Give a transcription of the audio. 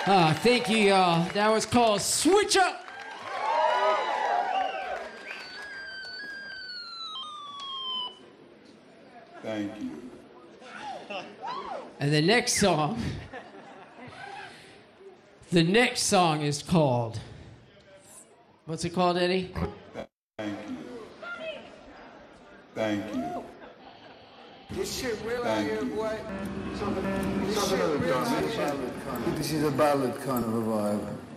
Thank you, y'all. That was called Switch Up. Thank you. And the next song is called, what's it called, Eddie? Thank you. Thank you. This shit real out here, boy. This is a ballad kind of a vibe.